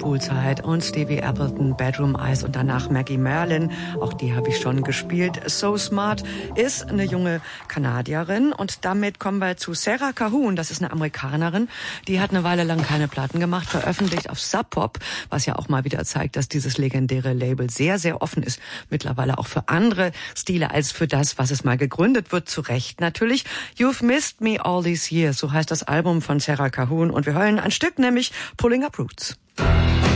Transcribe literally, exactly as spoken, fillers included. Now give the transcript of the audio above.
Poolside und Stevie Appleton, Bedroom Eyes und danach Maggie Merlin. Auch die habe ich schon gespielt. So Smart ist eine junge Kanadierin und damit kommen wir zu Sarah Cahoon. Das ist eine Amerikanerin, die hat eine Weile lang keine Platten gemacht, veröffentlicht auf Sub Pop, was ja auch mal wieder zeigt, dass dieses legendäre Label sehr, sehr offen ist. Mittlerweile auch für andere Stile als für das, was es mal gegründet wird. Zu Recht natürlich. You've Missed Me All These Years, so heißt das Album von Sarah Cahoon und wir hören ein Stück, nämlich Pulling Up Roots.